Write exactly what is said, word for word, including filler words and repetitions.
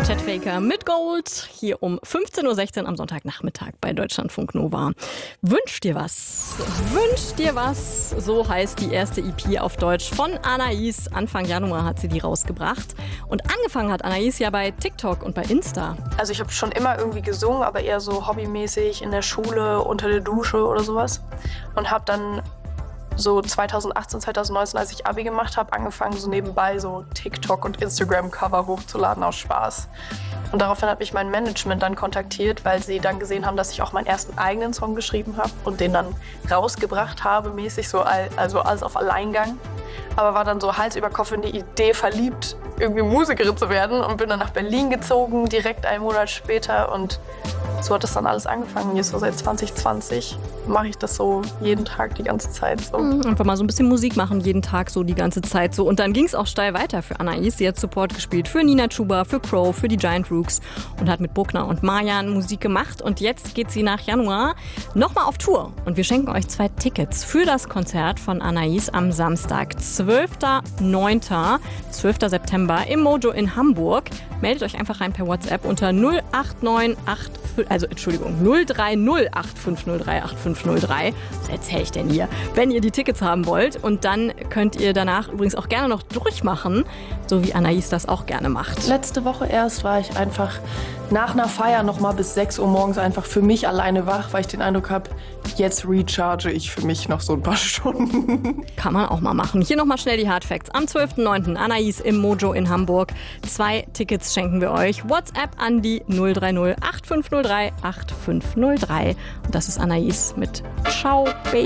Chet Faker mit Gold, hier um fünfzehn Uhr sechzehn am Sonntagnachmittag bei Deutschlandfunk Nova. Wünsch dir was, wünsch dir was, so heißt die erste E P auf Deutsch von Anais. Anfang Januar hat sie die rausgebracht. Und angefangen hat Anais ja bei TikTok und bei Insta. Also ich habe schon immer irgendwie gesungen, aber eher so hobbymäßig in der Schule, unter der Dusche oder sowas. Und habe dann so zweitausendachtzehn, zweitausendneunzehn, als ich Abi gemacht habe, angefangen so nebenbei so TikTok- und Instagram-Cover hochzuladen aus Spaß. Und daraufhin hat mich mein Management dann kontaktiert, weil sie dann gesehen haben, dass ich auch meinen ersten eigenen Song geschrieben habe und den dann rausgebracht habe, mäßig so, also alles auf Alleingang. Aber war dann so Hals über Kopf in die Idee verliebt, irgendwie Musikerin zu werden und bin dann nach Berlin gezogen, direkt einen Monat später, und so hat das dann alles angefangen. Jetzt so seit zwanzig zwanzig mache ich das so jeden Tag die ganze Zeit so. Einfach mal so ein bisschen Musik machen, jeden Tag so die ganze Zeit so. Und dann ging es auch steil weiter für Anais. Sie hat Support gespielt für Nina Chuba, für Crow, für die Giant Rooks und hat mit Bruckner und Marjan Musik gemacht. Und jetzt geht sie nach Januar nochmal auf Tour. Und wir schenken euch zwei Tickets für das Konzert von Anais am Samstag, zwölfter neunter zwölfter September im Mojo in Hamburg. Meldet euch einfach rein per WhatsApp unter null acht neun acht fünf, also Entschuldigung, null drei null acht fünf null drei acht fünf null drei. Was erzähle ich denn hier? Wenn ihr die Tickets haben wollt. Und dann könnt ihr danach übrigens auch gerne noch durchmachen, so wie Anais das auch gerne macht. Letzte Woche erst war ich einfach nach einer Feier noch mal bis sechs Uhr morgens einfach für mich alleine wach, weil ich den Eindruck habe, jetzt recharge ich für mich noch so ein paar Stunden. Kann man auch mal machen. Hier nochmal schnell die Hardfacts. Am zwölften neunten Anais im Mojo in Hamburg. Zwei Tickets schenken wir euch. WhatsApp an die null drei null acht fünf null drei acht fünf null drei. Und das ist Anais mit Ciao, Baby.